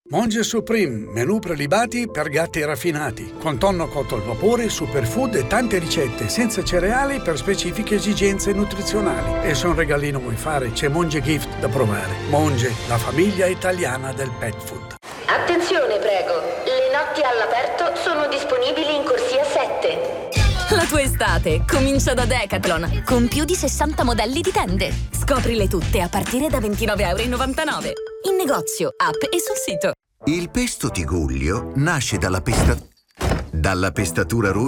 Monge Supreme, menù prelibati per gatti raffinati, con tonno cotto al vapore, superfood e tante ricette senza cereali per specifiche esigenze nutrizionali. E se un regalino vuoi fare, c'è Monge Gift da provare. Monge, la famiglia italiana del pet food. Attenzione, prego. Le notti all'aperto sono disponibili in corsia 7. La tua estate comincia da Decathlon, con più di 60 modelli di tende. Scoprile tutte a partire da €29,99. In negozio, app e sul sito. Il pesto Tigullio nasce dalla pestatura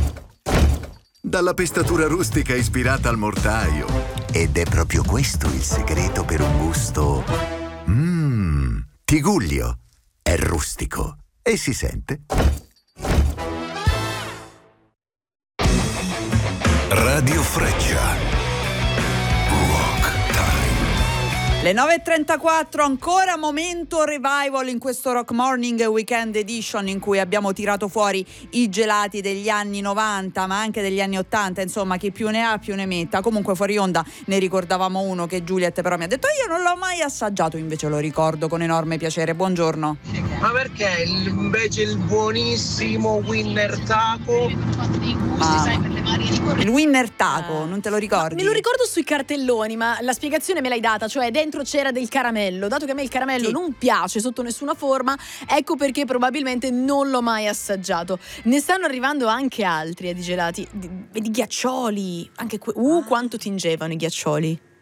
rustica ispirata al mortaio. Ed è proprio questo il segreto per un gusto... Tigullio è rustico e si sente. Radio Freccia. Rock Time. Le 9.34, ancora momento revival in questo Rock Morning Weekend Edition in cui abbiamo tirato fuori i gelati degli anni 90 ma anche degli anni 80, insomma chi più ne ha più ne metta. Comunque fuori onda ne ricordavamo uno che Juliet però mi ha detto io non l'ho mai assaggiato, invece lo ricordo con enorme piacere. Buongiorno. Ma perché invece il buonissimo Winner Taco? Il Winner Taco, non te lo ricordi? Me lo ricordo sui cartelloni, ma la spiegazione me l'hai data, cioè dentro c'era del caramello. Dato che a me il caramello non piace sotto nessuna forma, ecco perché probabilmente non l'ho mai assaggiato. Ne stanno arrivando anche altri di gelati, di ghiaccioli, anche quanto tingevano i ghiaccioli.